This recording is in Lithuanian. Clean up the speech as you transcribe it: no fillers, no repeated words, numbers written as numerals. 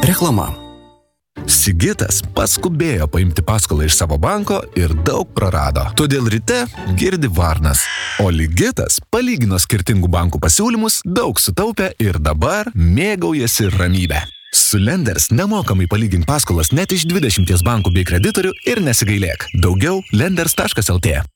Reklama. Sigitas paskubėjo paimti paskolą iš savo banko ir daug prarado. Todėl ryte girdi varnas. O Ligitas palygino skirtingų bankų pasiūlymus, daug sutaupė ir dabar mėgaujasi ramybę. Su Lenders nemokamai palygink paskolas net iš 20 bankų bei kreditorių ir nesigailėk. Daugiau lenders.lt.